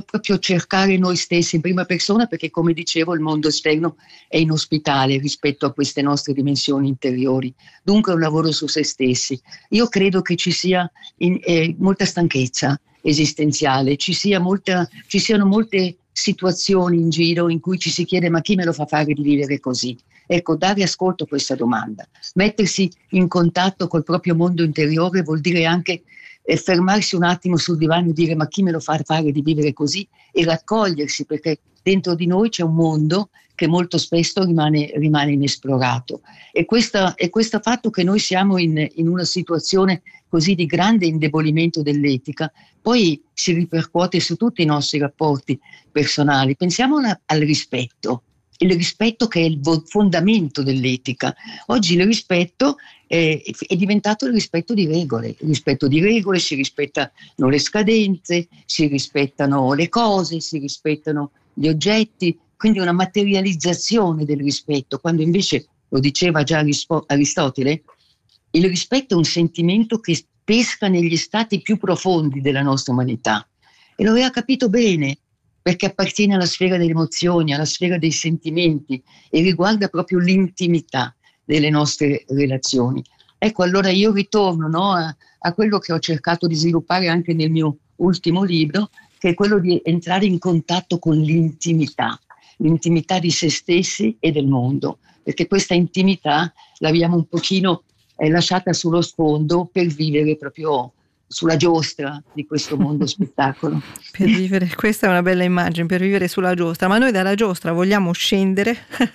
proprio cercare noi stessi in prima persona, perché come dicevo il mondo esterno è inospitale rispetto a queste nostre dimensioni interiori. Dunque è un lavoro su se stessi. Io credo che ci sia molta stanchezza esistenziale, ci siano molte situazioni in giro in cui ci si chiede: ma chi me lo fa fare di vivere così? Ecco, dare ascolto a questa domanda, mettersi in contatto col proprio mondo interiore vuol dire anche fermarsi un attimo sul divano e dire: ma chi me lo fa fare di vivere così? E raccogliersi, perché dentro di noi c'è un mondo che molto spesso rimane inesplorato. E questo fatto che noi siamo in una situazione così di grande indebolimento dell'etica poi si ripercuote su tutti i nostri rapporti personali. Pensiamo al rispetto. Il rispetto che è il fondamento dell'etica. Oggi il rispetto è diventato il rispetto di regole. Il rispetto di regole, si rispettano le scadenze, si rispettano le cose, si rispettano gli oggetti, quindi una materializzazione del rispetto, quando invece, lo diceva già Aristotele, il rispetto è un sentimento che pesca negli stati più profondi della nostra umanità. E lo aveva capito bene, perché appartiene alla sfera delle emozioni, alla sfera dei sentimenti e riguarda proprio l'intimità delle nostre relazioni. Ecco, allora io ritorno a quello che ho cercato di sviluppare anche nel mio ultimo libro, che è quello di entrare in contatto con l'intimità di se stessi e del mondo, perché questa intimità l'abbiamo un pochino lasciata sullo sfondo per vivere proprio sulla giostra di questo mondo spettacolo. Per vivere, questa è una bella immagine, per vivere sulla giostra, ma noi dalla giostra vogliamo scendere.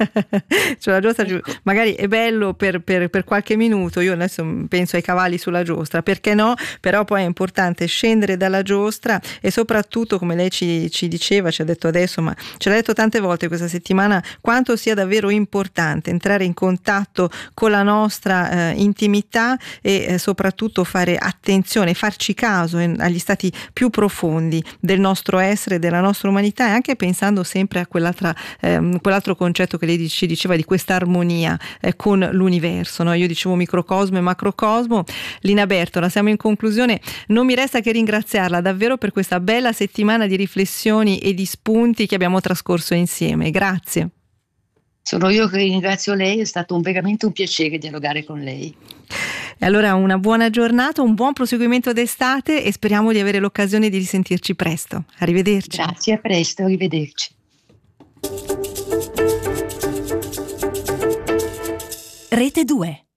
Sulla giostra, ecco. Magari è bello per qualche minuto, io adesso penso ai cavalli sulla giostra, perché no? Però poi è importante scendere dalla giostra e soprattutto, come lei ci diceva, ci ha detto adesso, ma ce l'ha detto tante volte questa settimana, quanto sia davvero importante entrare in contatto con la nostra intimità e soprattutto fare attenzione, farci caso agli stati più profondi del nostro essere, della nostra umanità, e anche pensando sempre a quell'altro concetto che lei ci diceva, di questa armonia con l'universo, no? Io dicevo microcosmo e macrocosmo. Lina Bertola, siamo in conclusione, non mi resta che ringraziarla davvero per questa bella settimana di riflessioni e di spunti che abbiamo trascorso insieme. Grazie. Sono io che ringrazio lei, è stato veramente un piacere dialogare con lei. E allora una buona giornata, un buon proseguimento d'estate e speriamo di avere l'occasione di risentirci presto. Arrivederci. Grazie, a presto, arrivederci. Rete 2.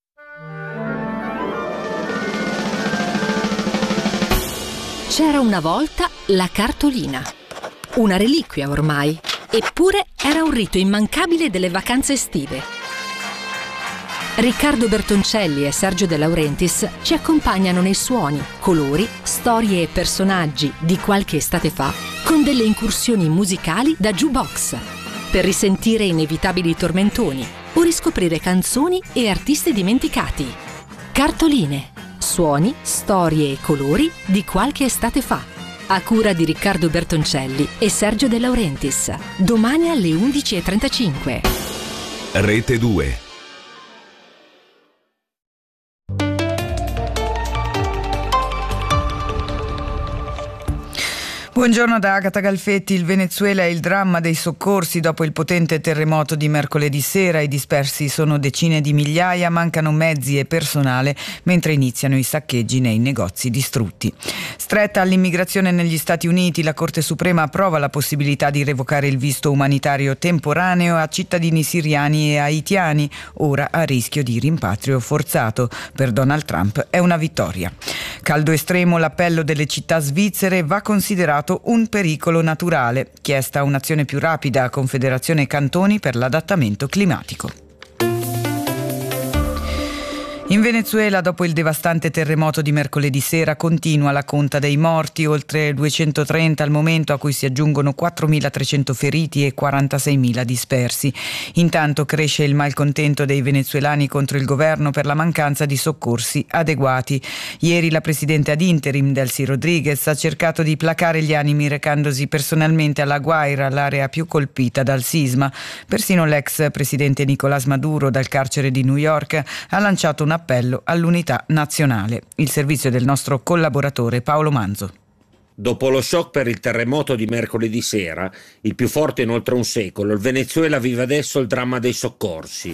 C'era una volta la cartolina, una reliquia ormai, eppure era un rito immancabile delle vacanze estive. Riccardo Bertoncelli e Sergio De Laurentiis ci accompagnano nei suoni, colori, storie e personaggi di qualche estate fa con delle incursioni musicali da jukebox per risentire inevitabili tormentoni o riscoprire canzoni e artisti dimenticati. Cartoline, suoni, storie e colori di qualche estate fa. A cura di Riccardo Bertoncelli e Sergio De Laurentiis. Domani alle 11:35. Rete 2. Buongiorno da Agata Galfetti. Il Venezuela è il dramma dei soccorsi dopo il potente terremoto di mercoledì sera. I dispersi sono decine di migliaia, mancano mezzi e personale mentre iniziano i saccheggi nei negozi distrutti. Stretta all'immigrazione negli Stati Uniti, la Corte Suprema approva la possibilità di revocare il visto umanitario temporaneo a cittadini siriani e haitiani, ora a rischio di rimpatrio forzato. Per Donald Trump è una vittoria. Caldo estremo, l'appello delle città svizzere va considerato un pericolo naturale. Chiesta un'azione più rapida a Confederazione Cantoni per l'adattamento climatico. In Venezuela, dopo il devastante terremoto di mercoledì sera, continua la conta dei morti, oltre 230 al momento, a cui si aggiungono 4.300 feriti e 46.000 dispersi. Intanto cresce il malcontento dei venezuelani contro il governo per la mancanza di soccorsi adeguati. Ieri la presidente ad interim, Delcy Rodriguez, ha cercato di placare gli animi recandosi personalmente alla Guaira, l'area più colpita dal sisma. Persino l'ex presidente Nicolás Maduro, dal carcere di New York, ha lanciato un appello all'unità nazionale. Il servizio del nostro collaboratore Paolo Manzo. Dopo lo shock per il terremoto di mercoledì sera, il più forte in oltre un secolo, il Venezuela vive adesso il dramma dei soccorsi.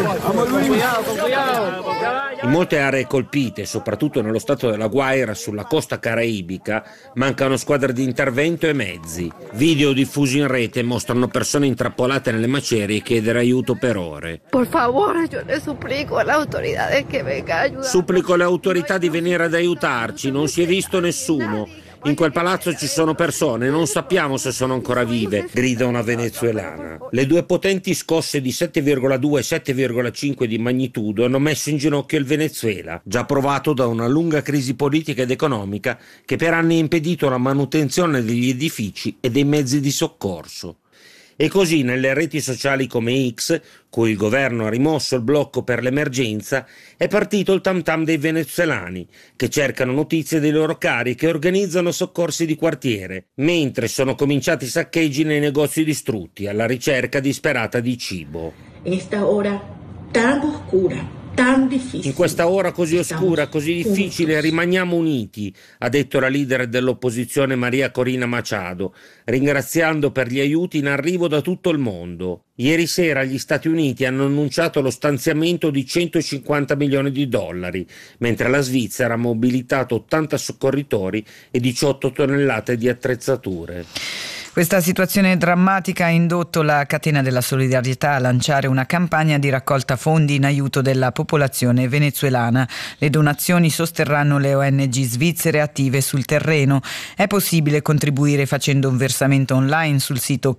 In molte aree colpite, soprattutto nello stato della Guaira, sulla costa caraibica, mancano squadre di intervento e mezzi. Video diffusi in rete mostrano persone intrappolate nelle macerie chiedere aiuto per ore. Por favore, io le supplico alle autorità che venga a aiutare. Supplico alle autorità di venire ad aiutarci, non si è visto nessuno. In quel palazzo ci sono persone, non sappiamo se sono ancora vive, grida una venezuelana. Le due potenti scosse di 7,2 e 7,5 di magnitudo hanno messo in ginocchio il Venezuela, già provato da una lunga crisi politica ed economica che per anni ha impedito la manutenzione degli edifici e dei mezzi di soccorso. E così nelle reti sociali come X, cui il governo ha rimosso il blocco per l'emergenza, è partito il tam tam dei venezuelani, che cercano notizie dei loro cari, che organizzano soccorsi di quartiere, mentre sono cominciati i saccheggi nei negozi distrutti, alla ricerca disperata di cibo. Esta ora tan oscura. In questa ora così oscura, così difficile, rimaniamo uniti, ha detto la leader dell'opposizione Maria Corina Machado, ringraziando per gli aiuti in arrivo da tutto il mondo. Ieri sera gli Stati Uniti hanno annunciato lo stanziamento di $150 milioni, mentre la Svizzera ha mobilitato 80 soccorritori e 18 tonnellate di attrezzature. Questa situazione drammatica ha indotto la Catena della Solidarietà a lanciare una campagna di raccolta fondi in aiuto della popolazione venezuelana. Le donazioni sosterranno le ONG svizzere attive sul terreno. È possibile contribuire facendo un versamento online sul sito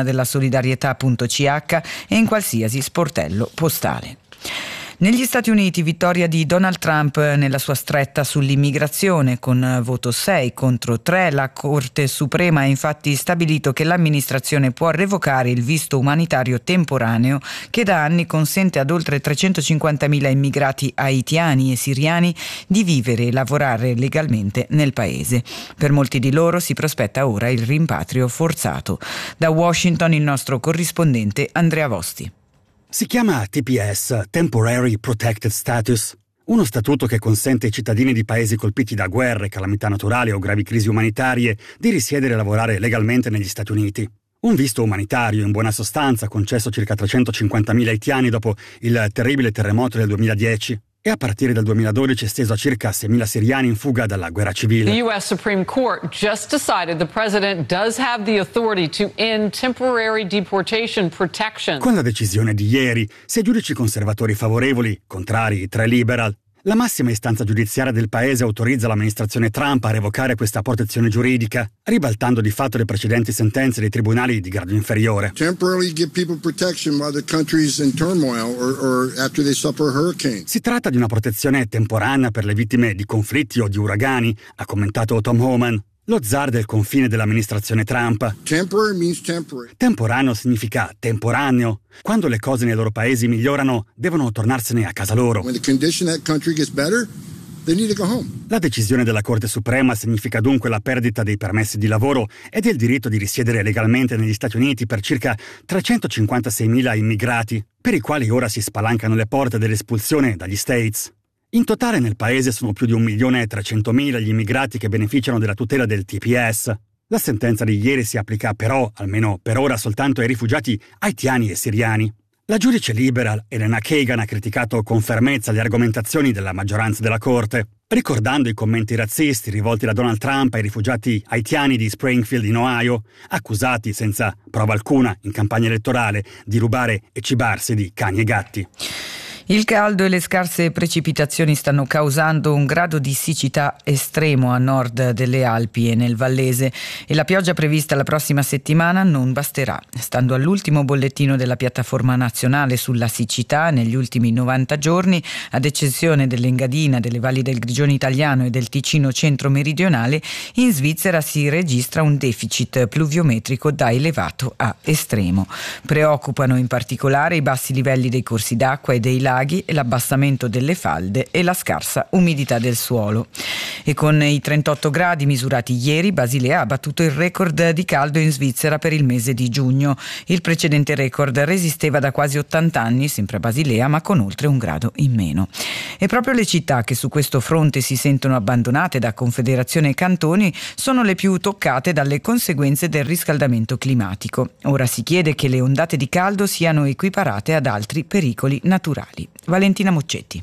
catenadellasolidarietà.ch e in qualsiasi sportello postale. Negli Stati Uniti, vittoria di Donald Trump nella sua stretta sull'immigrazione. Con voto 6 contro 3, la Corte Suprema ha infatti stabilito che l'amministrazione può revocare il visto umanitario temporaneo che da anni consente ad oltre 350.000 immigrati haitiani e siriani di vivere e lavorare legalmente nel paese. Per molti di loro si prospetta ora il rimpatrio forzato. Da Washington il nostro corrispondente Andrea Vosti. Si chiama TPS, Temporary Protected Status, uno statuto che consente ai cittadini di paesi colpiti da guerre, calamità naturali o gravi crisi umanitarie di risiedere e lavorare legalmente negli Stati Uniti. Un visto umanitario, in buona sostanza, concesso circa 350.000 haitiani dopo il terribile terremoto del 2010. E a partire dal 2012 esteso a circa 6.000 siriani in fuga dalla guerra civile. The U.S. Supreme Court just decided the president does have the authority to end temporary deportation protection. Con la decisione di ieri, 6 giudici conservatori favorevoli, contrari 3 liberal, la massima istanza giudiziaria del paese autorizza l'amministrazione Trump a revocare questa protezione giuridica, ribaltando di fatto le precedenti sentenze dei tribunali di grado inferiore. Temporarily give people protection while the country's in turmoil or after they suffer a hurricane. Si tratta di una protezione temporanea per le vittime di conflitti o di uragani, ha commentato Tom Homan, lo zar del confine dell'amministrazione Trump. Temporary means temporary. Temporaneo significa temporaneo. Quando le cose nei loro paesi migliorano, devono tornarsene a casa loro. When the condition of that country gets better, they need to go home. La decisione della Corte Suprema significa dunque la perdita dei permessi di lavoro e del diritto di risiedere legalmente negli Stati Uniti per circa 356.000 immigrati, per i quali ora si spalancano le porte dell'espulsione dagli States. In totale nel paese sono più di 1.300.000 gli immigrati che beneficiano della tutela del TPS. La sentenza di ieri si applica però, almeno per ora, soltanto ai rifugiati haitiani e siriani. La giudice liberal Elena Kagan ha criticato con fermezza le argomentazioni della maggioranza della Corte, ricordando i commenti razzisti rivolti da Donald Trump ai rifugiati haitiani di Springfield in Ohio, accusati senza prova alcuna in campagna elettorale di rubare e cibarsi di cani e gatti. Il caldo e le scarse precipitazioni stanno causando un grado di siccità estremo a nord delle Alpi e nel Vallese e la pioggia prevista la prossima settimana non basterà. Stando all'ultimo bollettino della piattaforma nazionale sulla siccità, negli ultimi 90 giorni, ad eccezione dell'Engadina, delle valli del Grigione italiano e del Ticino centro-meridionale, in Svizzera si registra un deficit pluviometrico da elevato a estremo. Preoccupano in particolare i bassi livelli dei corsi d'acqua e dei laghi laghi, l'abbassamento delle falde e la scarsa umidità del suolo. E con i 38 gradi misurati ieri, Basilea ha battuto il record di caldo in Svizzera per il mese di giugno. Il precedente record resisteva da quasi 80 anni, sempre a Basilea, ma con oltre 1 grado in meno. E proprio le città che su questo fronte si sentono abbandonate da Confederazione e cantoni sono le più toccate dalle conseguenze del riscaldamento climatico. Ora si chiede che le ondate di caldo siano equiparate ad altri pericoli naturali. Valentina Moccetti.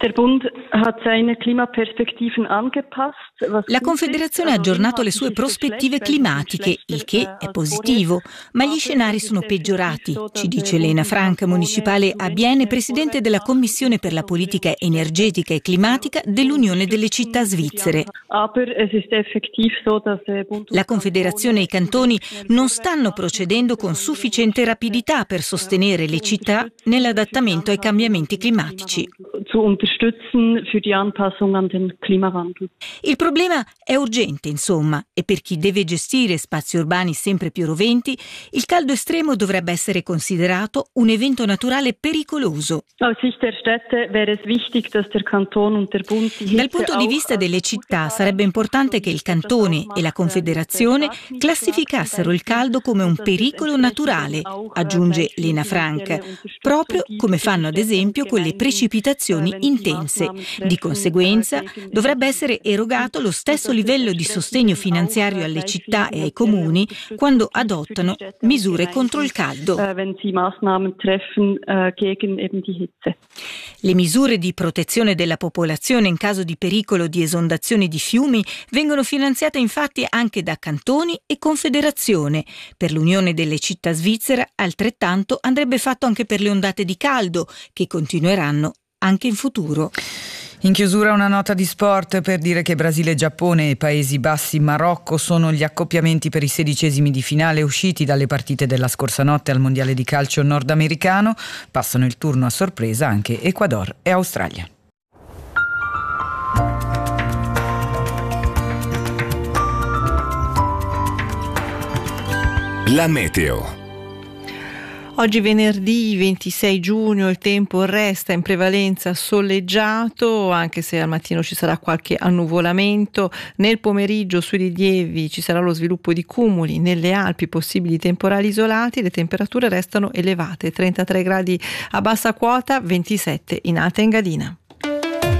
La Confederazione ha aggiornato le sue prospettive climatiche, il che è positivo, ma gli scenari sono peggiorati, ci dice Lena Frank, municipale a Bienne, presidente della Commissione per la politica energetica e climatica dell'Unione delle città svizzere. La Confederazione e i cantoni non stanno procedendo con sufficiente rapidità per sostenere le città nell'adattamento ai cambiamenti climatici. Il problema è urgente, insomma, e per chi deve gestire spazi urbani sempre più roventi, il caldo estremo dovrebbe essere considerato un evento naturale pericoloso. Dal punto di vista delle città sarebbe importante che il cantone e la Confederazione classificassero il caldo come un pericolo naturale, aggiunge Lena Frank, proprio come fanno ad esempio con le precipitazioni intense. Di conseguenza dovrebbe essere erogato lo stesso livello di sostegno finanziario alle città e ai comuni quando adottano misure contro il caldo. Le misure di protezione della popolazione in caso di pericolo di esondazioni di fiumi vengono finanziate infatti anche da cantoni e confederazione. Per l'Unione delle città svizzera altrettanto andrebbe fatto anche per le ondate di caldo che continueranno anche in futuro. In chiusura una nota di sport per dire che Brasile, Giappone e Paesi Bassi, Marocco sono gli accoppiamenti per i 16esimi di finale usciti dalle partite della scorsa notte al Mondiale di calcio nordamericano. Passano il turno a sorpresa anche Ecuador e Australia. La meteo. Oggi venerdì 26 giugno il tempo resta in prevalenza soleggiato, anche se al mattino ci sarà qualche annuvolamento. Nel pomeriggio sui rilievi ci sarà lo sviluppo di cumuli, nelle Alpi possibili temporali isolati, le temperature restano elevate, 33 gradi a bassa quota, 27 in Alta Engadina.